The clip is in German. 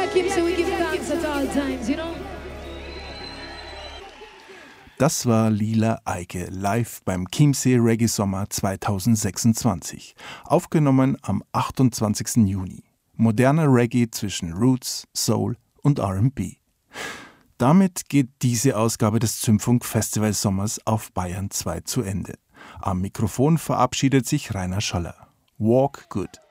Das war Lila Eike live beim Chiemsee Reggae Sommer 2026, aufgenommen am 28. Juni. Moderner Reggae zwischen Roots, Soul und R&B. Damit geht diese Ausgabe des Zündfunk Festival Sommers auf Bayern 2 zu Ende. Am Mikrofon verabschiedet sich Rainer Scholler. Walk good.